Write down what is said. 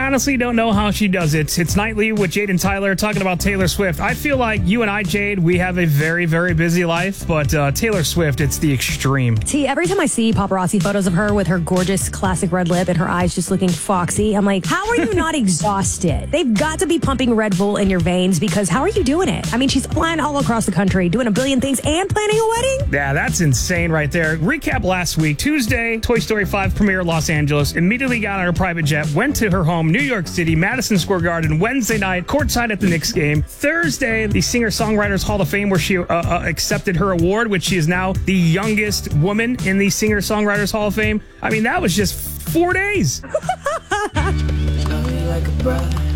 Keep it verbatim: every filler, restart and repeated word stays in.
honestly don't know how she does it. It's Nightly with Jade and Tyler talking about Taylor Swift. I feel like you and I, Jade, we have a very, very busy life, but uh, Taylor Swift, it's the extreme. See, every time I see paparazzi photos of her with her gorgeous classic red lip and her eyes just looking foxy, I'm like, how are you not exhausted? They've got to be pumping Red Bull in your veins because how are you doing it? I mean, she's flying all across the country, doing a billion things and planning a wedding? Yeah, that's insane right there. Recap last week. Tuesday, Toy Story five premiere Los Angeles. Immediately got on her private jet, went to her home, New York City, Madison Square Garden. Wednesday night, courtside at the Knicks game. Thursday, the Singer-Songwriters Hall of Fame, where she uh, uh, accepted her award, which she is now the youngest woman in the Singer-Songwriters Hall of Fame. I mean, that was just four days. Love me like a brother.